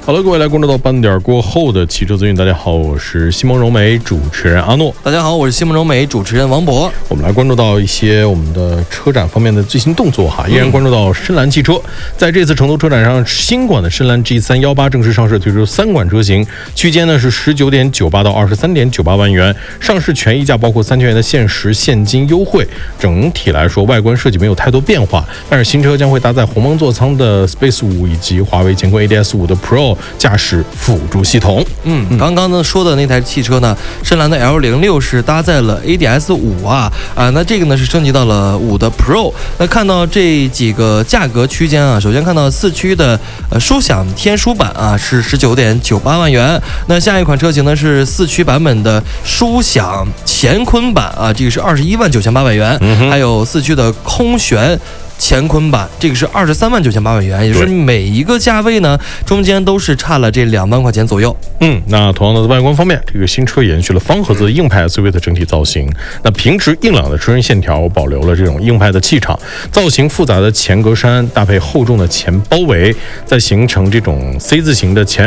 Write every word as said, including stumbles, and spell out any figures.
好了，各位来关注到半点过后的汽车资讯。大家好，我是西蒙柔美主持人阿诺。 大家好，我是西蒙柔美主持人王博。 我们来关注到一些我们的车展方面的最新动作哈，依然关注到深蓝汽车。在这次成都车展上，新款的深蓝 G 三一八正式上市，推出三款车型，区间呢是十九点九八到二十三点九八万元，上市权益价包括三千元的限时现金优惠。整体来说，外观设计没有太多变化，但是新车将会搭载鸿蒙座舱的 Space 五以及华为乾坤 A D S 五的 Pro 驾驶辅助系统。 嗯，刚刚呢说的那台汽车呢，深蓝的 L 零六是搭载了 A D S 五啊啊，那这个呢是升级到了五的 Pro。那看到这几个价格区间啊，首先看到四驱的呃舒享天书版啊是十九点九八万元，那下一款车型呢是四驱版本的舒享乾坤版啊，这个是二十一万九千八百元，嗯、还有四驱的空悬乾坤版，这个是二十三万九千八百元，也就是每一个价位呢，中间都是差了这两万块钱左右。 嗯，那同样的外观方面，这个新车延续了方盒子硬派 S U V 的整体造型，那平直硬朗的车身线条保留了这种硬派的气场，造型复杂的前格栅搭配厚重的前包围，再形成这种 C 字形的前